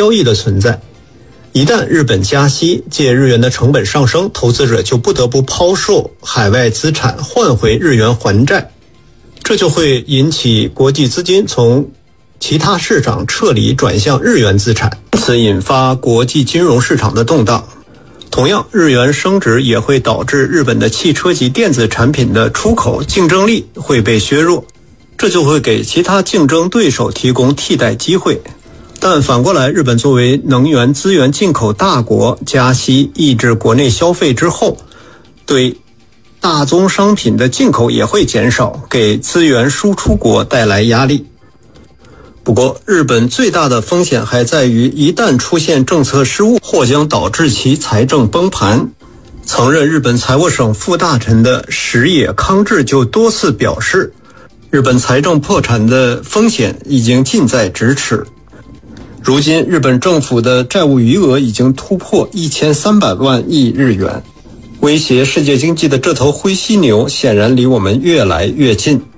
交易的存在。一旦日本加息，借日元的成本上升，投资者就不得不抛售海外资产换回日元还债，这就会引起国际资金从其他市场撤离转向日元资产，因此引发国际金融市场的动荡。同样，日元升值也会导致日本的汽车及电子产品的出口竞争力会被削弱，这就会给其他竞争对手提供替代机会。但反过来，日本作为能源资源进口大国，加息抑制国内消费之后，对大宗商品的进口也会减少，给资源输出国带来压力。不过，日本最大的风险还在于，一旦出现政策失误，或将导致其财政崩盘。曾任日本财务省副大臣的石野康治就多次表示，日本财政破产的风险已经近在咫尺。如今，日本政府的债务余额已经突破1300万亿日元，威胁世界经济的这头灰犀牛显然离我们越来越近。